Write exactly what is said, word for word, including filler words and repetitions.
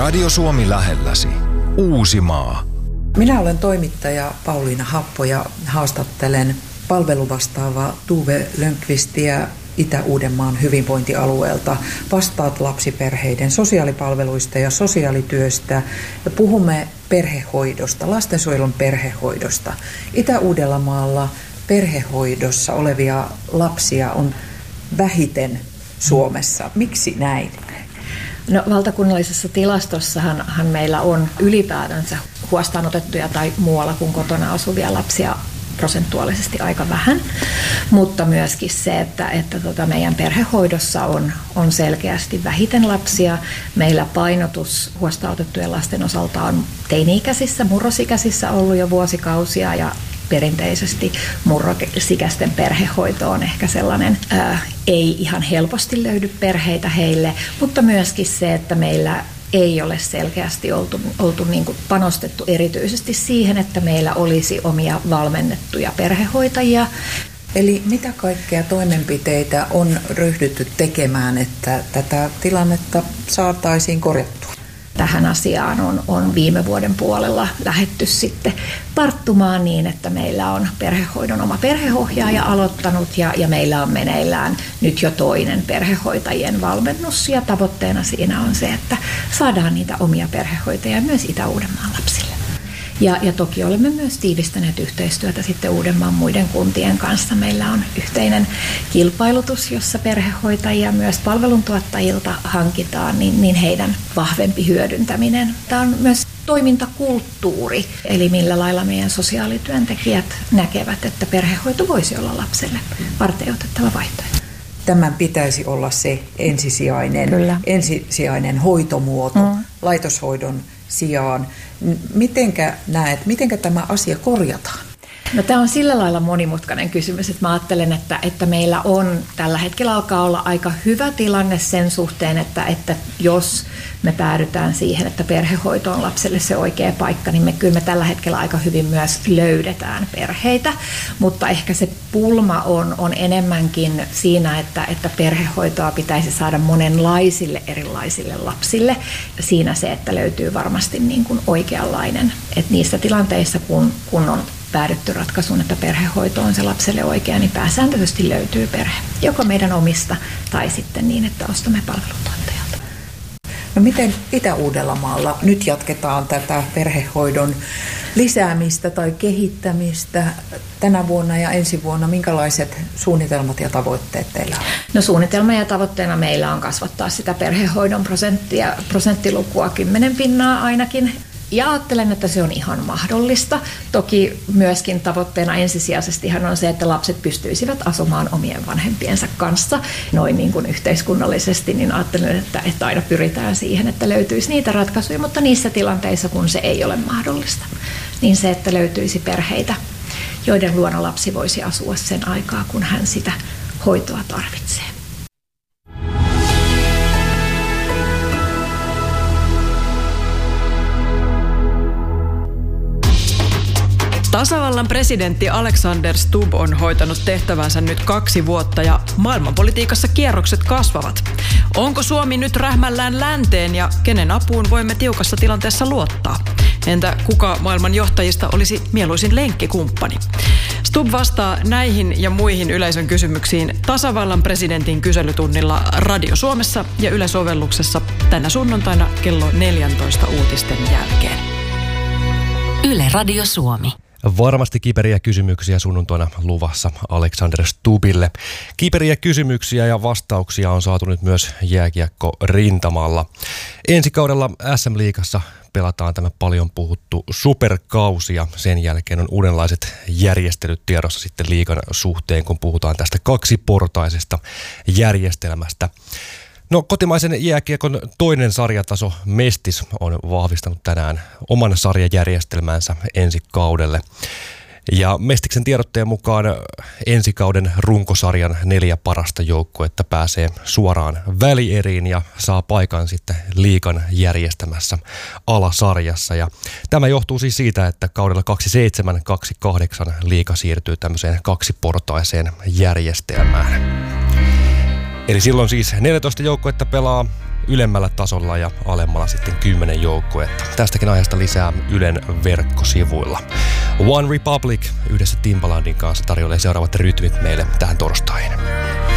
Radio Suomi lähelläsi. Uusimaa. Minä olen toimittaja Pauliina Happo ja haastattelen palveluvastaavaa Tuve Lönnqvistiä Itä-Uudenmaan hyvinvointialueelta. Vastaat lapsiperheiden sosiaalipalveluista ja sosiaalityöstä ja puhumme perhehoidosta, lastensuojelun perhehoidosta. Itä-Uudellamaalla perhehoidossa olevia lapsia on vähiten Suomessa. Miksi näin? No, valtakunnallisessa tilastossahan meillä on ylipäätänsä huostaanotettuja tai muualla kuin kotona asuvia lapsia prosentuaalisesti aika vähän, mutta myöskin se, että, että tota meidän perhehoidossa on, on selkeästi vähiten lapsia. Meillä painotus huostaanotettujen lasten osalta on teini-ikäisissä, murrosikäisissä ollut jo vuosikausia ja perinteisesti murrosikäisten perhehoito on ehkä sellainen, ää, ei ihan helposti löydy perheitä heille, mutta myöskin se, että meillä ei ole selkeästi oltu, oltu niin kuin panostettu erityisesti siihen, että meillä olisi omia valmennettuja perhehoitajia. Eli mitä kaikkea toimenpiteitä on ryhdytty tekemään, että tätä tilannetta saataisiin korjattua? Tähän asiaan on, on viime vuoden puolella lähdetty sitten tarttumaan niin, että meillä on perhehoidon oma perheohjaaja aloittanut ja, ja meillä on meneillään nyt jo toinen perhehoitajien valmennus ja tavoitteena siinä on se, että saadaan niitä omia perhehoitajia myös Itä-Uudenmaan lapsille. Ja, ja toki olemme myös tiivistäneet yhteistyötä sitten Uudenmaan muiden kuntien kanssa. Meillä on yhteinen kilpailutus, jossa perhehoitajia myös palveluntuottajilta hankitaan, niin, niin heidän vahvempi hyödyntäminen. Tämä on myös toimintakulttuuri, eli millä lailla meidän sosiaalityöntekijät näkevät, että perhehoito voisi olla lapselle varteenotettava vaihtoehto. Tämän pitäisi olla se ensisijainen, ensisijainen hoitomuoto mm. laitoshoidon sijaan. Mitenkä näet, mitenkä tämä asia korjataan? No, tämä on sillä lailla monimutkainen kysymys, että mä ajattelen, että, että meillä on tällä hetkellä alkaa olla aika hyvä tilanne sen suhteen, että, että jos me päädytään siihen, että perhehoito on lapselle se oikea paikka, niin me kyllä me tällä hetkellä aika hyvin myös löydetään perheitä, mutta ehkä se pulma on, on enemmänkin siinä, että, että perhehoitoa pitäisi saada monenlaisille erilaisille lapsille. Siinä se, että löytyy varmasti niin kuin oikeanlainen, että niissä tilanteissa, kun, kun on päädytty ratkaisuun, että perhehoito on se lapselle oikea, niin pääsääntöisesti löytyy perhe, joko meidän omista tai sitten niin, että ostamme palveluntuottajalta. No miten Itä-Uudellamaalla nyt jatketaan tätä perhehoidon lisäämistä tai kehittämistä tänä vuonna ja ensi vuonna? Minkälaiset suunnitelmat ja tavoitteet teillä on? No, suunnitelma ja tavoitteena meillä on kasvattaa sitä perhehoidon prosenttia, prosenttilukua kymmenen pinnaa ainakin. Ja ajattelen, että se on ihan mahdollista. Toki myöskin tavoitteena ensisijaisestihan on se, että lapset pystyisivät asumaan omien vanhempiensa kanssa noin niin kuin yhteiskunnallisesti, niin ajattelen, että, että aina pyritään siihen, että löytyisi niitä ratkaisuja, mutta niissä tilanteissa, kun se ei ole mahdollista, niin se, että löytyisi perheitä, joiden luona lapsi voisi asua sen aikaa, kun hän sitä hoitoa tarvitsee. Tasavallan presidentti Alexander Stubb on hoitanut tehtävänsä nyt kaksi vuotta ja maailmanpolitiikassa kierrokset kasvavat. Onko Suomi nyt rähmällään länteen ja kenen apuun voimme tiukassa tilanteessa luottaa? Entä kuka maailman johtajista olisi mieluisin lenkkikumppani? Stubb vastaa näihin ja muihin yleisön kysymyksiin tasavallan presidentin kyselytunnilla Radio Suomessa ja Yle-sovelluksessa tänä sunnuntaina kello neljätoista uutisten jälkeen. Yle Radio Suomi. Varmasti kiperiä kysymyksiä sunnuntaina luvassa Alexander Stubbille. Kiperiä kysymyksiä ja vastauksia on saatu nyt myös jääkiekko-rintamalla. Ensi kaudella äs äm-liigassa pelataan tämä paljon puhuttu superkausi ja sen jälkeen on uudenlaiset järjestelyt tiedossa sitten liigan suhteen, kun puhutaan tästä kaksiportaisesta järjestelmästä. No, kotimaisen jääkiekon toinen sarjataso Mestis on vahvistanut tänään oman sarjajärjestelmänsä ensi kaudelle. Ja Mestiksen tiedotteen mukaan ensi kauden runkosarjan neljä parasta joukkuetta pääsee suoraan välieriin ja saa paikan sitten liigan järjestämässä alasarjassa. Ja tämä johtuu siis siitä, että kaudella kaksikymmentäseitsemän kaksikymmentäkahdeksan liiga siirtyy tämmöiseen kaksiportaiseen järjestelmään. Eli silloin siis neljätoista joukkuetta pelaa ylemmällä tasolla ja alemmalla sitten kymmenen joukkuetta. Tästäkin aiheesta lisää Ylen verkkosivuilla. One Republic yhdessä Timbalandin kanssa tarjoilee seuraavat rytmit meille tähän torstaihin.